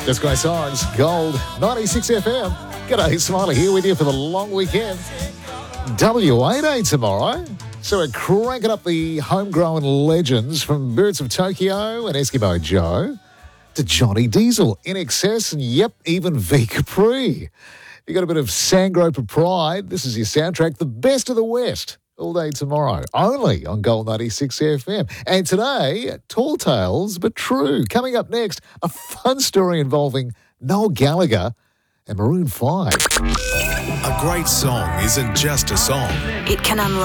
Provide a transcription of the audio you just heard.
That's great songs. Gold 96 FM. G'day, Smiley here with you for the long weekend. WA Day tomorrow. So we're cranking up the homegrown legends from Birds of Tokyo and Eskimo Joe to Johnny Diesel, INXS, and yep, even V Capri. You got a bit of Sangroper pride. This is your soundtrack, the best of the West. All day tomorrow, only on Gold 96 FM. And today, tall tales but true. Coming up next, a fun story involving Noel Gallagher and Maroon 5. A great song isn't just a song. It can unlock